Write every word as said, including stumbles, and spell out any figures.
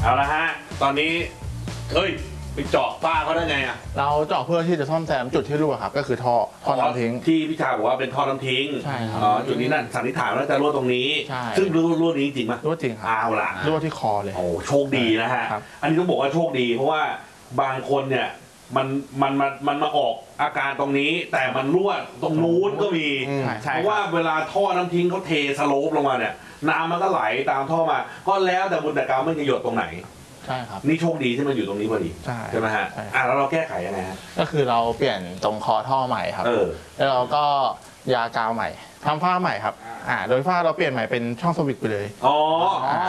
เอาละฮะตอนนี้เฮ้ยไปเจาะฝ้าเขาได้ไงอ่ะเราเจาะเพื่อที่จะซ่อมแซมจุดที่รั่วครับก็คือท่อท่อน้ำทิ้งที่พี่ชาบอกว่าเป็นท่อน้ำทิ้งใช่ครับอ๋อจุดนี้นั่นสันนิษฐานว่าจะรั่วตรงนี้ซึ่งรั่วรั่วนี้จริงไหมรั่วจริงครับเอาล่ะรั่วที่คอเลยโอ้โชคดีนะฮะอันนี้ต้องบอกว่าโชคดีเพราะว่าบางคนเนี่ยมันมันมันมันมาออกอาการตรงนี้แต่มันรั่วตรงนู้นก็มีเพราะว่าเวลาท่อน้ำทิ้งเขาเทสโลปลงมาเนี่ยน้ำมันก็ไหลตามท่อมาก็แล้วแต่บุญแต่กรรมไม่จะหยดตรงไหนใช่ครับนี่โชคดีที่มันอยู่ตรงนี้พอดีใช่ไหมฮะอ่ะแล้วเราแก้ไขยังไงฮะก็คือเราเปลี่ยนตรงคอท่อใหม่ครับแล้วเราก็ยากาวใหม่ทำฝ้าใหม่ครับอ่าโดยฝ้าเราเปลี่ยนใหม่เป็นช่องสวิตช์ไปเลยอ๋อ